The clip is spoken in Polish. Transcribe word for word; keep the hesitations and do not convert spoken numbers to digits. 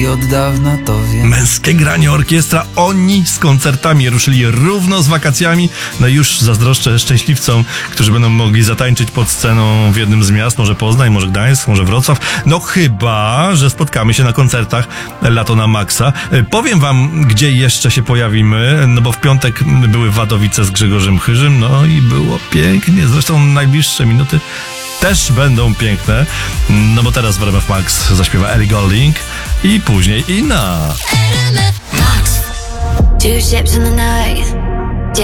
I od dawna to wiem. Męskie granie orkiestra, oni z koncertami ruszyli równo z wakacjami. No i już zazdroszczę szczęśliwcom, którzy będą mogli zatańczyć pod sceną w jednym z miast, może Poznań, może Gdańsk, może Wrocław. No chyba, że spotkamy się na koncertach Lato na Maxa. Powiem wam, gdzie jeszcze się pojawimy, no bo w piątek były Wadowice z Grzegorzem Chyżym, no i było pięknie. Zresztą najbliższe minuty też będą piękne, no bo teraz w R M F Max zaśpiewa Ellie Goulding i później Inna. Two ships in the night.